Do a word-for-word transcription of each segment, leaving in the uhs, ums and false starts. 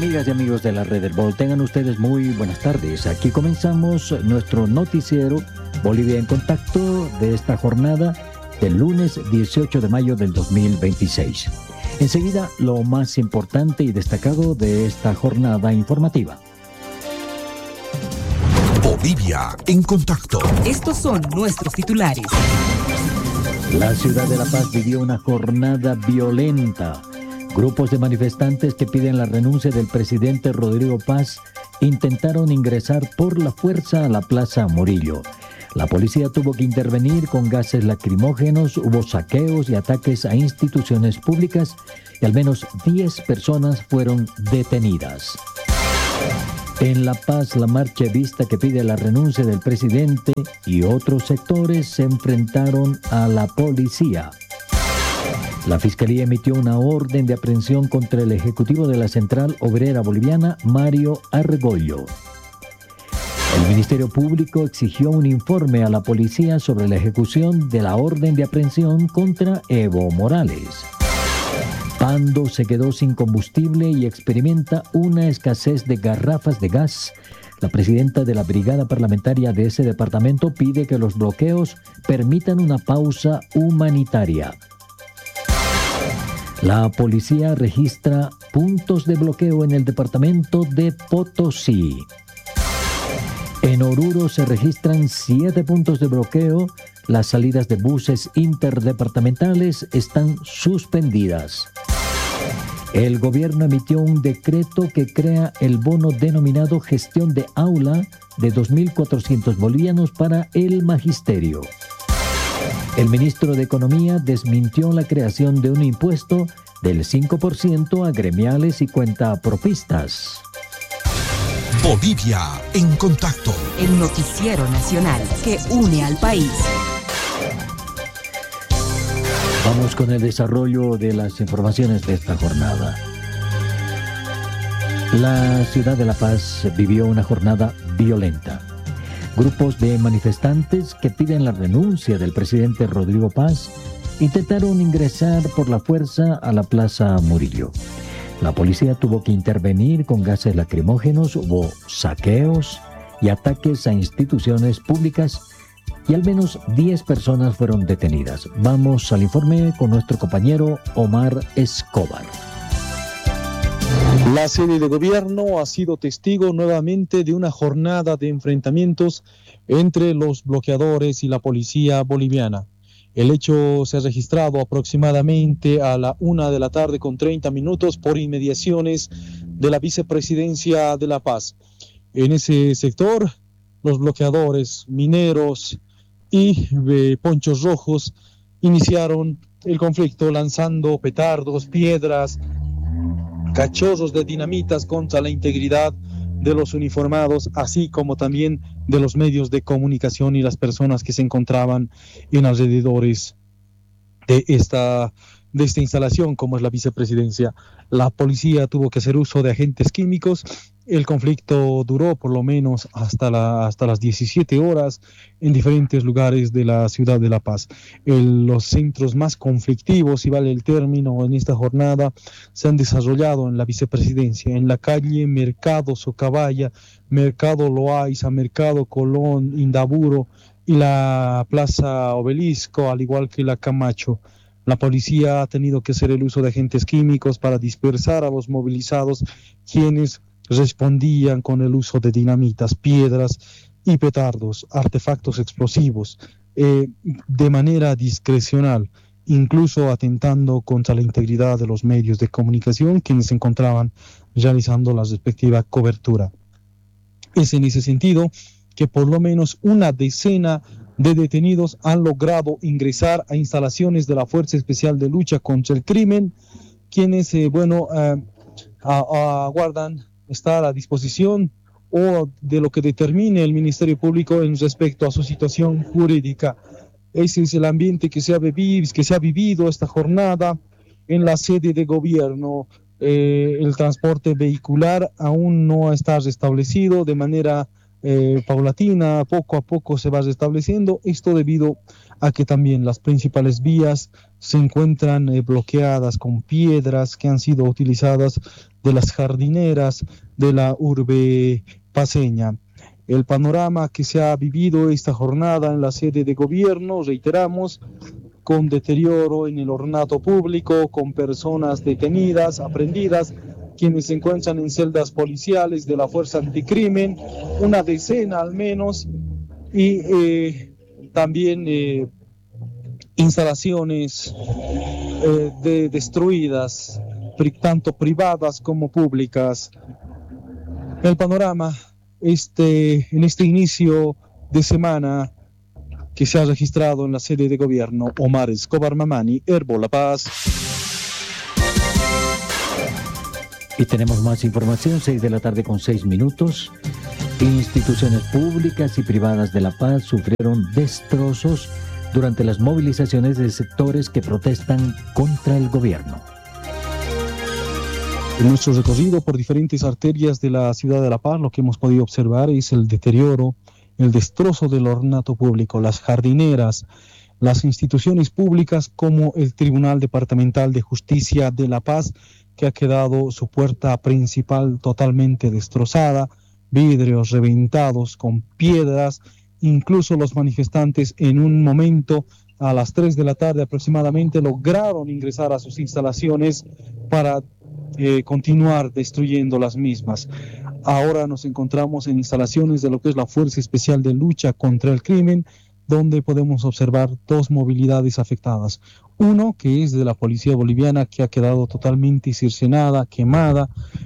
Amigas y amigos de la Red del Bol, tengan ustedes muy buenas tardes. Aquí comenzamos nuestro noticiero Bolivia en Contacto de esta jornada del lunes dieciocho de mayo del dos mil veintiséis. Enseguida, lo más importante y destacado de esta jornada informativa. Bolivia en Contacto. Estos son nuestros titulares. La ciudad de La Paz vivió una jornada violenta. Grupos de manifestantes que piden la renuncia del presidente Rodrigo Paz intentaron ingresar por la fuerza a la Plaza Murillo. La policía tuvo que intervenir con gases lacrimógenos, hubo saqueos y ataques a instituciones públicas y al menos diez personas fueron detenidas. En La Paz, la marcha evista que pide la renuncia del presidente y otros sectores se enfrentaron a la policía. La Fiscalía emitió una orden de aprehensión contra el ejecutivo de la Central Obrera Boliviana, Mario Argollo. El Ministerio Público exigió un informe a la policía sobre la ejecución de la orden de aprehensión contra Evo Morales. Pando se quedó sin combustible y experimenta una escasez de garrafas de gas. La presidenta de la brigada parlamentaria de ese departamento pide que los bloqueos permitan una pausa humanitaria. La policía registra puntos de bloqueo en el departamento de Potosí. En Oruro se registran siete puntos de bloqueo. Las salidas de buses interdepartamentales están suspendidas. El gobierno emitió un decreto que crea el bono denominado Gestión de Aula de dos mil cuatrocientos bolivianos para el magisterio. El ministro de Economía desmintió la creación de un impuesto del cinco por ciento a gremiales y cuentapropistas. Bolivia en Contacto. El noticiero nacional que une al país. Vamos con el desarrollo de las informaciones de esta jornada. La ciudad de La Paz vivió una jornada violenta. Grupos de manifestantes que piden la renuncia del presidente Rodrigo Paz intentaron ingresar por la fuerza a la Plaza Murillo. La policía tuvo que intervenir con gases lacrimógenos, hubo saqueos y ataques a instituciones públicas y al menos diez personas fueron detenidas. Vamos al informe con nuestro compañero Omar Escobar. La sede de gobierno ha sido testigo nuevamente de una jornada de enfrentamientos entre los bloqueadores y la policía boliviana. El hecho se ha registrado aproximadamente a la una de la tarde con treinta minutos por inmediaciones de la vicepresidencia de La Paz. En ese sector, los bloqueadores, mineros y eh, ponchos rojos iniciaron el conflicto lanzando petardos, piedras, cachorros de dinamitas contra la integridad de los uniformados, así como también de los medios de comunicación y las personas que se encontraban en alrededores de esta, de esta instalación, como es la vicepresidencia. La policía tuvo que hacer uso de agentes químicos. El conflicto duró por lo menos hasta, la, hasta las diecisiete horas en diferentes lugares de la ciudad de La Paz. El, los centros más conflictivos, si vale el término, en esta jornada se han desarrollado en la vicepresidencia, en la calle Mercado Socabaya, Mercado Loaiza, Mercado Colón, Indaburo y la Plaza Obelisco, al igual que la Camacho. La policía ha tenido que hacer el uso de agentes químicos para dispersar a los movilizados, quienes respondían con el uso de dinamitas, piedras y petardos, artefactos explosivos, eh, de manera discrecional, incluso atentando contra la integridad de los medios de comunicación, quienes se encontraban realizando la respectiva cobertura. Es en ese sentido que por lo menos una decena de detenidos han logrado ingresar a instalaciones de la Fuerza Especial de Lucha contra el Crimen, quienes, eh, bueno, eh, aguardan estar a disposición o de lo que determine el Ministerio Público en respecto a su situación jurídica. Ese es el ambiente que se ha vivido, que se ha vivido esta jornada en la sede de gobierno. Eh, el transporte vehicular aún no está restablecido de manera eh, paulatina, poco a poco se va restableciendo. Esto debido a que también las principales vías se encuentran eh, bloqueadas con piedras que han sido utilizadas de las jardineras de la urbe paceña. El panorama que se ha vivido esta jornada en la sede de gobierno, reiteramos, con deterioro en el ornato público, con personas detenidas, aprehendidas, quienes se encuentran en celdas policiales de la Fuerza Anticrimen, una decena al menos, y eh, también eh, instalaciones eh, de, destruidas, tanto privadas como públicas. El panorama este, en este inicio de semana que se ha registrado en la sede de gobierno. Omar Escobar Mamani, Herbo La Paz. Y tenemos más información, seis de la tarde con seis minutos. Instituciones públicas y privadas de La Paz sufrieron destrozos durante las movilizaciones de sectores que protestan contra el gobierno. En nuestro recorrido por diferentes arterias de la ciudad de La Paz, lo que hemos podido observar es el deterioro, el destrozo del ornato público, las jardineras, las instituciones públicas como el Tribunal Departamental de Justicia de La Paz, que ha quedado su puerta principal totalmente destrozada, vidrios reventados con piedras. Incluso los manifestantes en un momento, a las tres de la tarde aproximadamente, lograron ingresar a sus instalaciones para eh, continuar destruyendo las mismas. Ahora nos encontramos en instalaciones de lo que es la Fuerza Especial de Lucha contra el Crimen, donde podemos observar dos movilidades afectadas. Uno, que es de la Policía Boliviana, que ha quedado totalmente cercenada, quemada,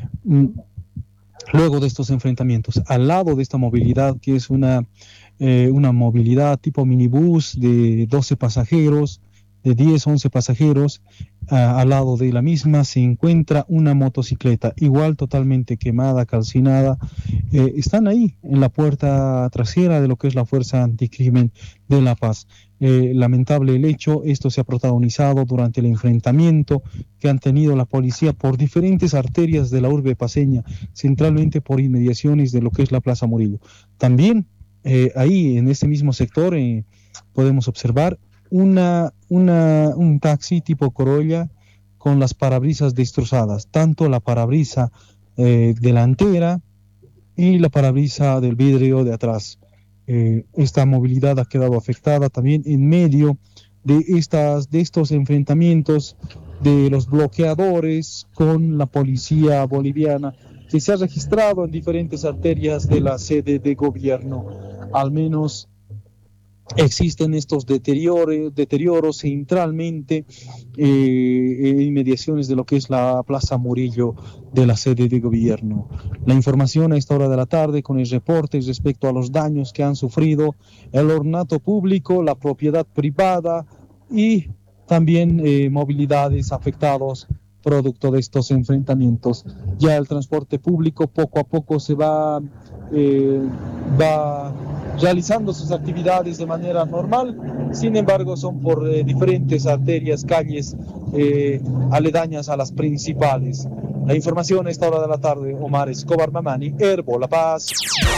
luego de estos enfrentamientos. Al lado de esta movilidad, que es una, eh, una movilidad tipo minibús de doce pasajeros, de diez, once pasajeros, uh, al lado de la misma se encuentra una motocicleta, igual totalmente quemada, calcinada. Eh, están ahí en la puerta trasera de lo que es la Fuerza Anticrimen de La Paz. Eh, lamentable el hecho, esto se ha protagonizado durante el enfrentamiento que han tenido la policía por diferentes arterias de la urbe paceña, centralmente por inmediaciones de lo que es la Plaza Murillo. También eh, ahí en este mismo sector eh, podemos observar Una, una, un taxi tipo Corolla con las parabrisas destrozadas, tanto la parabrisa eh, delantera y la parabrisa del vidrio de atrás. Eh, esta movilidad ha quedado afectada también en medio de, estas, de estos enfrentamientos de los bloqueadores con la policía boliviana que se ha registrado en diferentes arterias de la sede de gobierno. Al menos existen estos deterioros, deterioros centralmente eh, en inmediaciones de lo que es la Plaza Murillo de la sede de gobierno. La información a esta hora de la tarde con el reporte respecto a los daños que han sufrido el ornato público, la propiedad privada y también eh, movilidades afectados producto de estos enfrentamientos. Ya el transporte público poco a poco se va, eh, va realizando sus actividades de manera normal, sin embargo son por eh, diferentes arterias, calles eh, aledañas a las principales. La información a esta hora de la tarde, Omar Escobar Mamani, Herbo La Paz.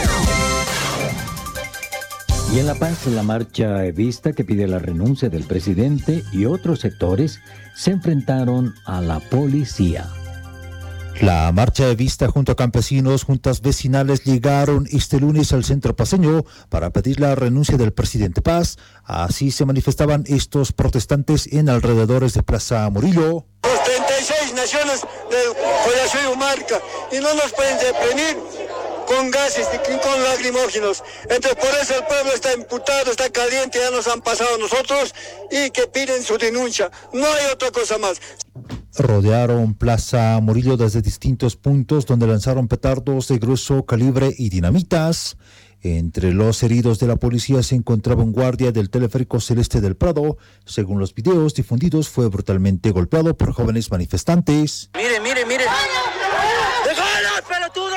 Y en La Paz, la marcha evista que pide la renuncia del presidente y otros sectores se enfrentaron a la policía. La marcha evista junto a campesinos, juntas vecinales llegaron este lunes al centro paceño para pedir la renuncia del presidente Paz. Así se manifestaban estos protestantes en alrededores de Plaza Murillo. Los treinta y seis naciones del Collasuyo Marca y no nos pueden reprimir con gases y con lacrimógenos. Entonces por eso el pueblo está imputado, está caliente, ya nos han pasado a nosotros y que piden su denuncia. No hay otra cosa más. Rodearon Plaza Murillo desde distintos puntos donde lanzaron petardos de grueso calibre y dinamitas. Entre los heridos de la policía se encontraba un guardia del teleférico Celeste del Prado. Según los videos difundidos, fue brutalmente golpeado por jóvenes manifestantes. Mire, mire, mire. ¡Déjalo, pelotudo!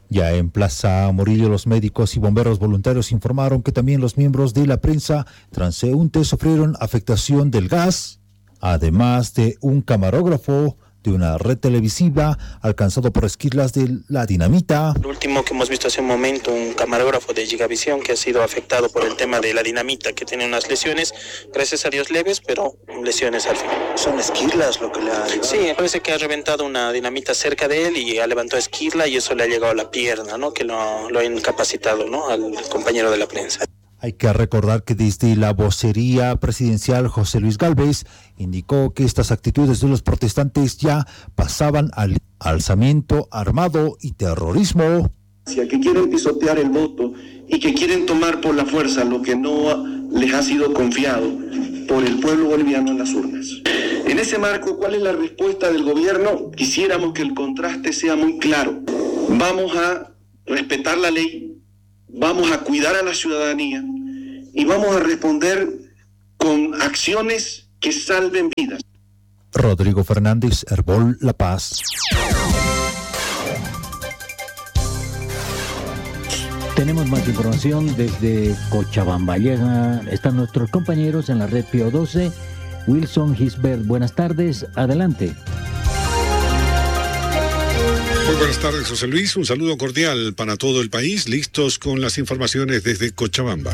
Ya en Plaza Morillo, los médicos y bomberos voluntarios informaron que también los miembros de la prensa transeúntes sufrieron afectación del gas, además de un camarógrafo de una red televisiva alcanzado por esquirlas de la dinamita. Lo último que hemos visto hace un momento, un camarógrafo de Gigavisión que ha sido afectado por el tema de la dinamita, que tiene unas lesiones, gracias a Dios leves, pero lesiones al final. ¿Son esquirlas lo que le ha llegado? Sí, parece que ha reventado una dinamita cerca de él y ha levantado esquirla y eso le ha llegado a la pierna, ¿no? Que lo, lo ha incapacitado, ¿no? Al compañero de la prensa. Hay que recordar que desde la vocería presidencial José Luis Gálvez indicó que estas actitudes de los protestantes ya pasaban al alzamiento armado y terrorismo. Que quieren pisotear el voto y que quieren tomar por la fuerza lo que no les ha sido confiado por el pueblo boliviano en las urnas. En ese marco, ¿cuál es la respuesta del gobierno? Quisiéramos que el contraste sea muy claro. Vamos a respetar la ley, vamos a cuidar a la ciudadanía y vamos a responder con acciones que salven vidas. Rodrigo Fernández, Herbol La Paz. Tenemos más información desde Cochabamba. Llega, están nuestros compañeros en la red Pío doce. Wilson Gisbert, buenas tardes, adelante. Muy buenas tardes, José Luis. Un saludo cordial para todo el país. Listos con las informaciones desde Cochabamba.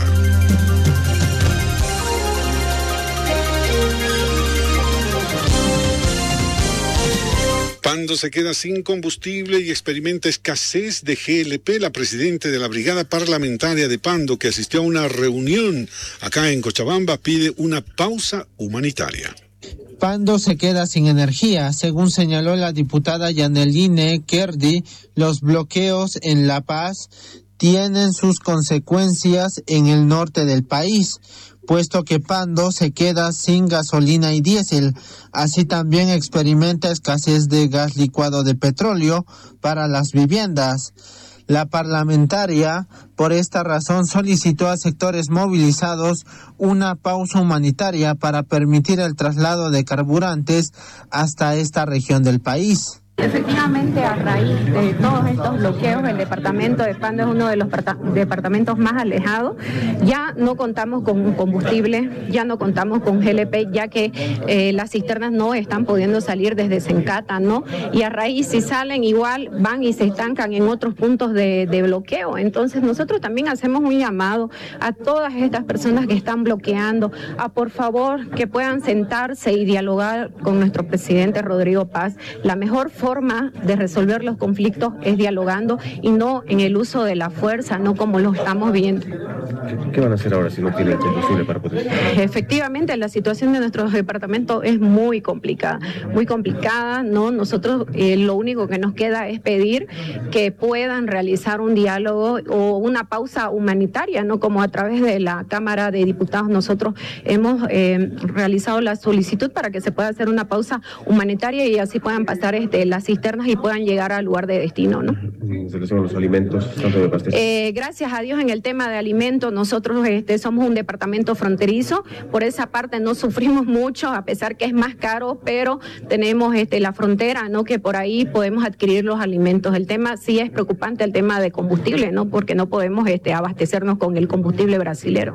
Pando se queda sin combustible y experimenta escasez de G L P. La presidenta de la Brigada Parlamentaria de Pando, que asistió a una reunión acá en Cochabamba, pide una pausa humanitaria. Pando se queda sin energía, según señaló la diputada Yaneline Kerdi. Los bloqueos en La Paz tienen sus consecuencias en el norte del país, puesto que Pando se queda sin gasolina y diésel. Así también experimenta escasez de gas licuado de petróleo para las viviendas. La parlamentaria, por esta razón, solicitó a sectores movilizados una pausa humanitaria para permitir el traslado de carburantes hasta esta región del país. Efectivamente, a raíz de todos estos bloqueos, el departamento de Pando es uno de los departamentos más alejados. Ya no contamos con combustible, ya no contamos con G L P, ya que eh, las cisternas no están pudiendo salir desde Sencata, ¿no? Y a raíz, si salen, igual van y se estancan en otros puntos de, de bloqueo. Entonces, nosotros también hacemos un llamado a todas estas personas que están bloqueando, a por favor que puedan sentarse y dialogar con nuestro presidente Rodrigo Paz. La mejor forma forma de resolver los conflictos es dialogando y no en el uso de la fuerza, no como lo estamos viendo. ¿Qué van a hacer ahora si no tienen combustible para protestar? Efectivamente, la situación de nuestro departamento es muy complicada, muy complicada, ¿no? Nosotros eh, lo único que nos queda es pedir que puedan realizar un diálogo o una pausa humanitaria, ¿no? Como a través de la Cámara de Diputados nosotros hemos eh, realizado la solicitud para que se pueda hacer una pausa humanitaria y así puedan pasar este, las cisternas y puedan llegar al lugar de destino, ¿no? En relación a los alimentos, tanto de pastel. Eh, gracias a Dios en el tema de alimentos, nosotros este, somos un departamento fronterizo, por esa parte no sufrimos mucho, a pesar que es más caro, pero tenemos este, la frontera, ¿no? Que por ahí podemos adquirir los alimentos. El tema sí es preocupante, el tema de combustible, ¿no? Porque no podemos este, abastecernos con el combustible brasilero.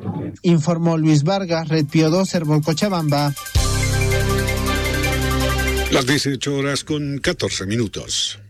Informó Luis Vargas, Red Pío doce, Herbol Cochabamba. Las dieciocho horas con catorce minutos.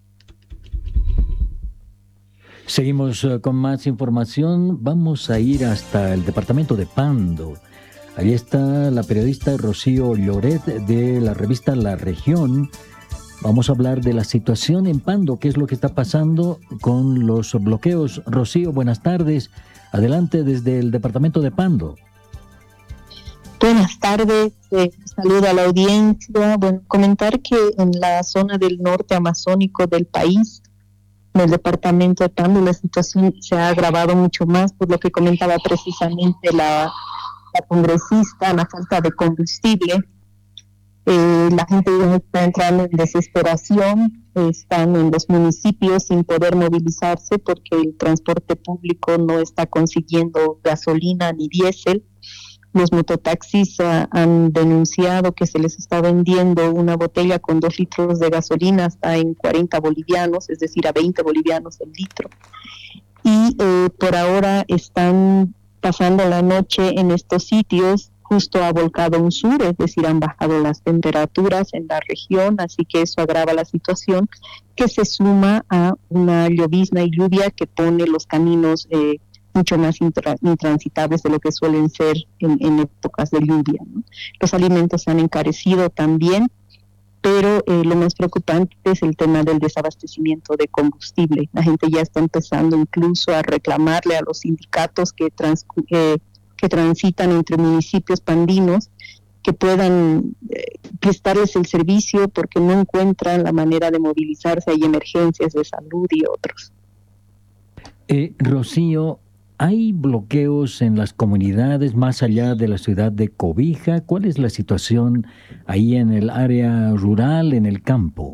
Seguimos uh, con más información. Vamos a ir hasta el departamento de Pando. Ahí está la periodista Rocío Lloret de la revista La Región. Vamos a hablar de la situación en Pando, qué es lo que está pasando con los bloqueos. Rocío, buenas tardes. Adelante desde el departamento de Pando. Buenas tardes, eh, saludo a la audiencia. Bueno, comentar que en la zona del norte amazónico del país, en el departamento de Pando, la situación se ha agravado mucho más por lo que comentaba precisamente la, la congresista, la falta de combustible. Eh, la gente ya está entrando en desesperación, están en los municipios sin poder movilizarse porque el transporte público no está consiguiendo gasolina ni diésel. Los mototaxis uh, han denunciado que se les está vendiendo una botella con dos litros de gasolina hasta en cuarenta bolivianos, es decir, a veinte bolivianos el litro. Y eh, por ahora están pasando la noche en estos sitios. Justo ha volcado un sur, es decir, han bajado las temperaturas en la región, así que eso agrava la situación, que se suma a una llovizna y lluvia que pone los caminos eh, mucho más intra- intransitables de lo que suelen ser en, en épocas de lluvia, ¿no? Los alimentos se han encarecido también, pero eh, lo más preocupante es el tema del desabastecimiento de combustible. La gente ya está empezando incluso a reclamarle a los sindicatos que trans, eh, que transitan entre municipios pandinos, que puedan eh, prestarles el servicio porque no encuentran la manera de movilizarse. Hay emergencias de salud y otros. Eh, Rocío, ¿hay bloqueos en las comunidades más allá de la ciudad de Cobija? ¿Cuál es la situación ahí en el área rural, en el campo?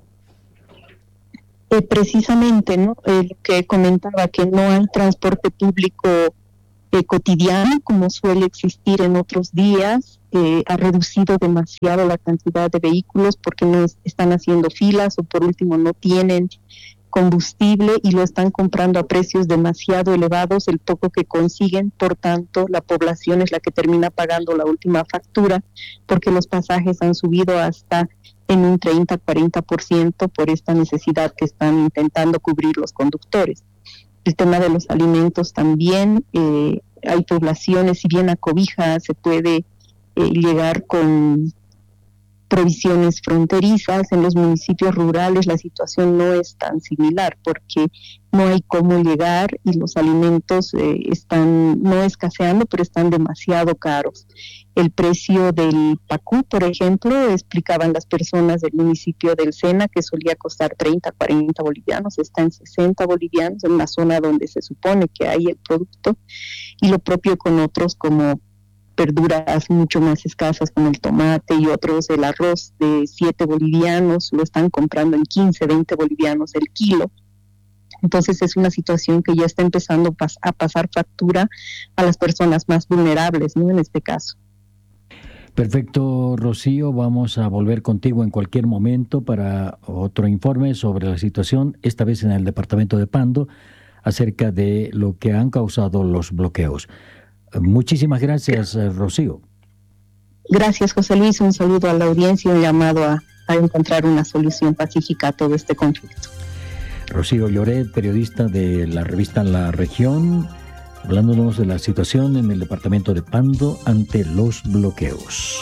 Eh, precisamente, ¿no? Eh, lo que comentaba, que no hay transporte público Eh, cotidiano como suele existir en otros días. Eh, ha reducido demasiado la cantidad de vehículos porque no es, están haciendo filas o por último no tienen combustible y lo están comprando a precios demasiado elevados, el poco que consiguen. Por tanto, la población es la que termina pagando la última factura porque los pasajes han subido hasta en un treinta a cuarenta por ciento por esta necesidad que están intentando cubrir los conductores. El tema de los alimentos también, eh, hay poblaciones, si bien a Cobija se puede eh, llegar con provisiones fronterizas, en los municipios rurales la situación no es tan similar porque no hay cómo llegar y los alimentos eh, están no escaseando, pero están demasiado caros. El precio del pacú, por ejemplo, explicaban las personas del municipio del Sena que solía costar treinta, cuarenta bolivianos, está en sesenta bolivianos en la zona donde se supone que hay el producto, y lo propio con otros como verduras mucho más escasas como el tomate y otros. El arroz de siete bolivianos lo están comprando en quince, veinte bolivianos el kilo. Entonces es una situación que ya está empezando a pasar factura a las personas más vulnerables, ¿no? En este caso. Perfecto, Rocío, vamos a volver contigo en cualquier momento para otro informe sobre la situación, esta vez en el departamento de Pando, acerca de lo que han causado los bloqueos. Muchísimas gracias, Rocío. Gracias, José Luis. Un saludo a la audiencia y un llamado a, a encontrar una solución pacífica a todo este conflicto. Rocío Lloret, periodista de la revista La Región, hablándonos de la situación en el departamento de Pando ante los bloqueos.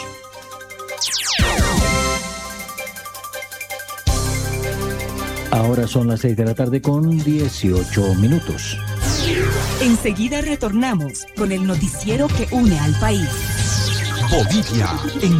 Ahora son las seis de la tarde con dieciocho minutos. Enseguida retornamos con el noticiero que une al país. Bolivia en